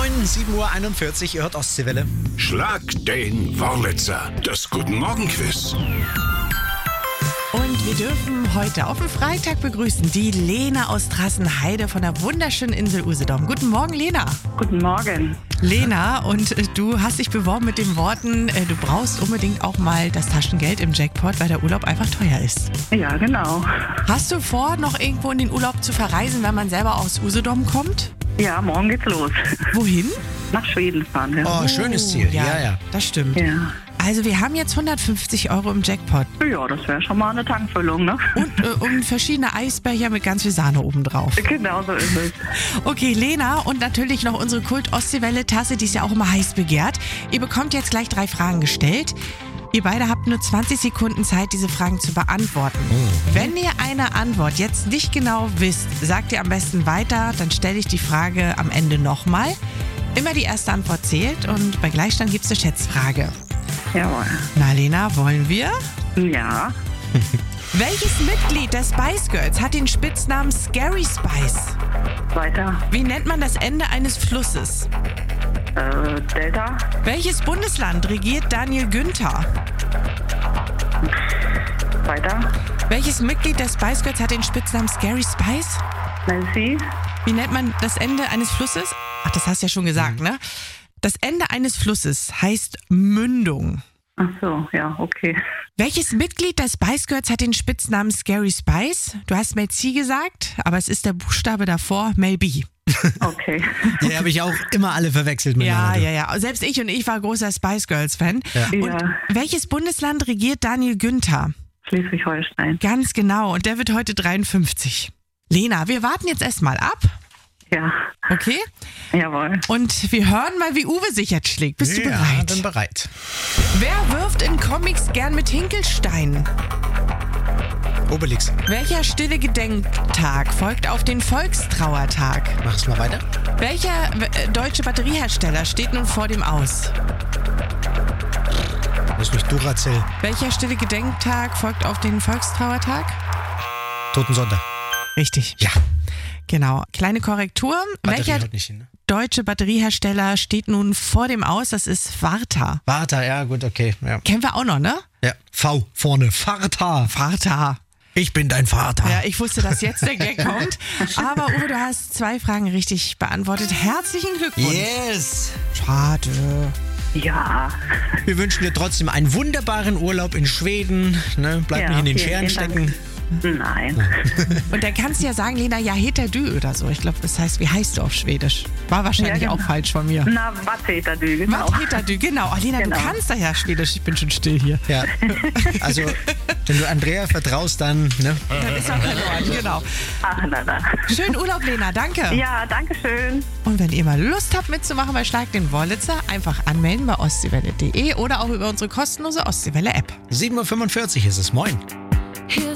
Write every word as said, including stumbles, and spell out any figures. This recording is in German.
Moin, sieben Uhr einundvierzig, ihr hört Ostseewelle. Schlag den Wurlitzer, das Guten Morgen Quiz. Und wir dürfen heute auf dem Freitag begrüßen die Lena aus Drassenheide von der wunderschönen Insel Usedom. Guten Morgen, Lena. Guten Morgen. Lena, und äh, du hast dich beworben mit den Worten, äh, du brauchst unbedingt auch mal das Taschengeld im Jackpot, weil der Urlaub einfach teuer ist. Ja, genau. Hast du vor, noch irgendwo in den Urlaub zu verreisen, wenn man selber aus Usedom kommt? Ja, morgen geht's los. Wohin? Nach Schweden fahren wir. Oh, schönes Ziel. Ja, Ja, ja. das stimmt. Ja. Also wir haben jetzt hundertfünfzig Euro im Jackpot Ja, das wäre schon mal eine Tankfüllung, ne? und, äh, und verschiedene Eisbecher mit ganz viel Sahne obendrauf. Genau so ist es. Okay, Lena, und natürlich noch unsere Kult-Ostseewelle-Tasse, die ist ja auch immer heiß begehrt. Ihr bekommt jetzt gleich drei Fragen gestellt. Ihr beide habt nur zwanzig Sekunden Zeit, diese Fragen zu beantworten. Wenn ihr eine Antwort jetzt nicht genau wisst, sagt ihr am besten weiter, dann stelle ich die Frage am Ende nochmal. Immer die erste Antwort zählt und bei Gleichstand gibt es eine Schätzfrage. Jawohl. Na, Lena, wollen wir? Ja. Welches Mitglied der Spice Girls hat den Spitznamen Scary Spice? Weiter. Wie nennt man das Ende eines Flusses? Äh, Delta. Welches Bundesland regiert Daniel Günther? Weiter. Welches Mitglied der Spice Girls hat den Spitznamen Scary Spice? Nancy. Wie nennt man das Ende eines Flusses? Ach, das hast du ja schon gesagt, ne? Das Ende eines Flusses heißt Mündung. Ach so, ja, okay. Welches Mitglied der Spice Girls hat den Spitznamen Scary Spice? Du hast Mel C gesagt, aber es ist der Buchstabe davor, Mel B. Okay. Die habe ich auch immer alle verwechselt Ja, miteinander. ja, ja. Selbst ich und ich war großer Spice Girls Fan. Ja. Und Ja. welches Bundesland regiert Daniel Günther? Schleswig-Holstein. Ganz genau. Und der wird heute dreiundfünfzig. Lena, wir warten jetzt erstmal ab. Ja. Okay? Jawohl. Und wir hören mal, wie Uwe sich jetzt schlägt. Bist du Ja, bereit? bin bereit. Wer wirft in Comics gern mit Hinkelsteinen? Obelix, Welcher stille Gedenktag folgt auf den Volkstrauertag? mach's mal weiter. Welcher äh, deutsche Batteriehersteller steht nun vor dem Aus? Das ist nicht Duracell. Welcher stille Gedenktag folgt auf den Volkstrauertag? Totensonntag. Richtig. Ja. Genau. Kleine Korrektur. Batterie Welcher haut nicht hin, ne? deutsche Batteriehersteller steht nun vor dem Aus? Das ist Varta. Varta, ja gut, okay. Ja. Kennen wir auch noch, ne? Ja. V vorne. Varta. Varta. Ich bin dein Vater. Ja, ich wusste, dass jetzt der Gag kommt. Aber Uwe, du hast zwei Fragen richtig beantwortet. Herzlichen Glückwunsch. Yes. Schade. Ja. Wir wünschen dir trotzdem einen wunderbaren Urlaub in Schweden. Ne? Bleib Ja, nicht in den vielen, Scheren vielen Dank. stecken. Nein. Und dann kannst du ja sagen, Lena, ja, heter du oder so. Ich glaube, das heißt, wie heißt du auf Schwedisch? War wahrscheinlich Ja, genau. auch falsch von mir. Na, was heter du, genau. Was heter du? Genau. Oh, Lena, Genau. du kannst da ja Schwedisch. Ich bin schon still hier. Ja. Also, wenn du Andrea vertraust, dann, ne? Dann ist auch verloren, genau. Ach, na, na. Schönen Urlaub, Lena. Danke. Ja, danke schön. Und wenn ihr mal Lust habt mitzumachen bei Schlag den Wurlitzer, einfach anmelden bei ostseewelle punkt de oder auch über unsere kostenlose Ostseewelle-App. sieben Uhr fünfundvierzig ist es. Moin.